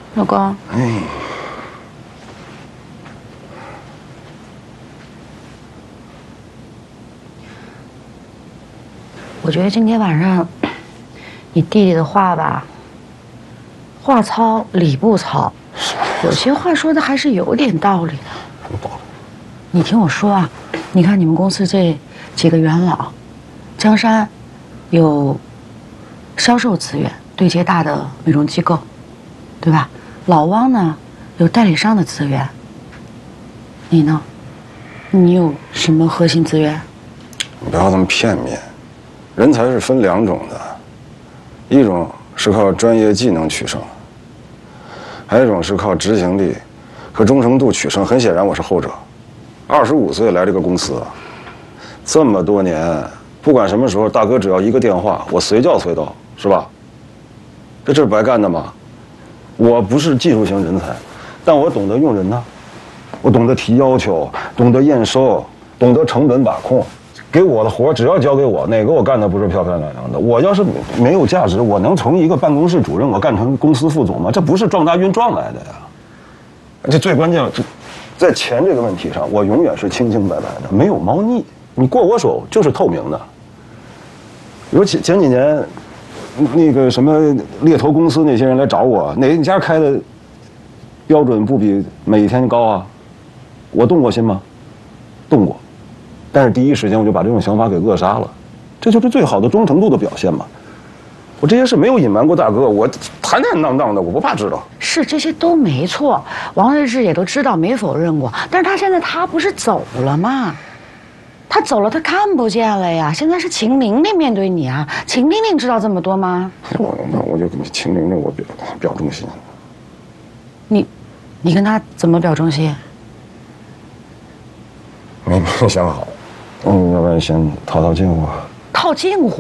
老公。 哎， 我觉得今天晚上你弟弟的话吧，话糙理不糙，有些话说的还是有点道理的。 什么道理？ 你听我说啊，你看你们公司这几个元老，江山有销售资源，对接大的美容机构，对吧？老汪呢有代理商的资源，你呢？你有什么核心资源？ 你不要这么片面，人才是分两种的，一种是靠专业技能取胜，还有一种是靠执行力和忠诚度取胜。很显然，我是后者。25岁来这个公司，这么多年，不管什么时候，大哥只要一个电话，我随叫随到，是吧？这是白干的吗？我不是技术型人才，但我懂得用人呢，我懂得提要求，懂得验收，懂得成本把控。给我的活只要交给我，哪个我干的不是漂漂亮亮的？我要是没有价值，我能从一个办公室主任我干成公司副总吗？这不是撞大运撞来的呀！这最关键，在钱这个问题上，我永远是清清白白的，没有猫腻。你过我手就是透明的。尤其前几年，那个什么猎头公司那些人来找我，哪一家开的标准不比每一天高啊？我动过心吗？动过。但是第一时间我就把这种想法给扼杀了，这就是最好的忠诚度的表现嘛。我这些事没有隐瞒过大哥，我坦坦荡荡的，我不怕知道。 是这些都没错，王日志也都知道，没否认过。但是他现在他不是走了吗？他走了，他看不见了呀。现在是秦玲玲面对你啊，秦玲玲知道这么多吗？ 那我就跟秦玲玲我表忠心。 你跟他怎么表忠心？ 没想好，要不然先套近乎。 套近乎。